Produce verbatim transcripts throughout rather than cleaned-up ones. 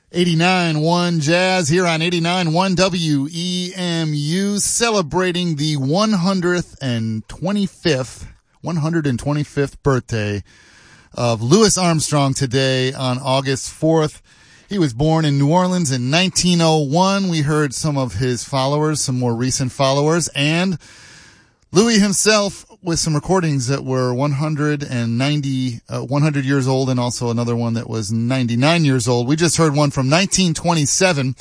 eighty-nine point one Jazz here on eighty-nine point one W E M U, celebrating the one hundred twenty-fifth, one hundred twenty-fifth birthday of Louis Armstrong today on August fourth. He was born in New Orleans in nineteen oh one. We heard some of his followers, some more recent followers, and Louis himself with some recordings that were one hundred ninety, uh, one hundred years old, and also another one that was ninety-nine years old. We just heard one from nineteen twenty-seven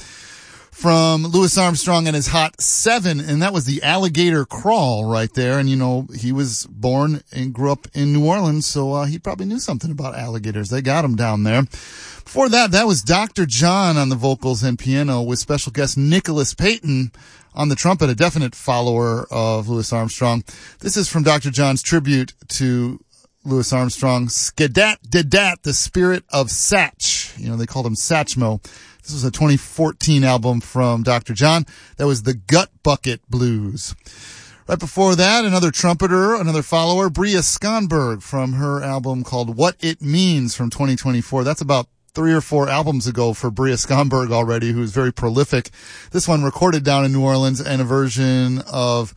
from Louis Armstrong and his Hot Seven, and that was the Alligator Crawl right there. And, you know, he was born and grew up in New Orleans, so uh, he probably knew something about alligators. They got him down there. Before that, that was Doctor John on the vocals and piano with special guest Nicholas Payton on the trumpet, a definite follower of Louis Armstrong. This is from Doctor John's tribute to Louis Armstrong, Skedat Dedat, the Spirit of Satch. You know, they called him Satchmo. This was a twenty fourteen album from Doctor John. That was the Gut Bucket Blues. Right before that, another trumpeter, another follower, Bria Skonberg, from her album called What It Means from twenty twenty-four. That's about three or four albums ago for Bria Skonberg already, who's very prolific. This one recorded down in New Orleans, and a version of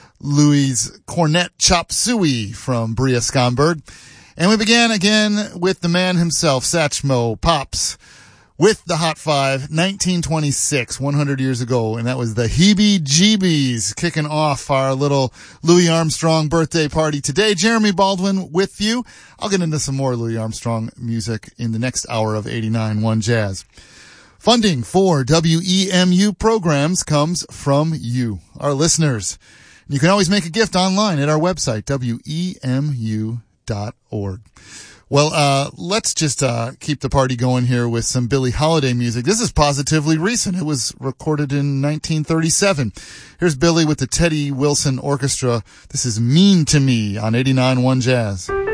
Louis' Cornet Chop Suey from Bria Skonberg. And we began again with the man himself, Satchmo Pops, with the Hot Five, nineteen twenty-six, one hundred years ago, and that was the Heebie-Jeebies, kicking off our little Louis Armstrong birthday party today. Jeremy Baldwin with you. I'll get into some more Louis Armstrong music in the next hour of eighty-nine point one Jazz. Funding for W E M U programs comes from you, our listeners. You can always make a gift online at our website, W E M U dot org. Well, uh, let's just, uh, keep the party going here with some Billie Holiday music. This is positively recent. It was recorded in nineteen thirty-seven. Here's Billie with the Teddy Wilson Orchestra. This is Mean to Me on eighty-nine point one Jazz.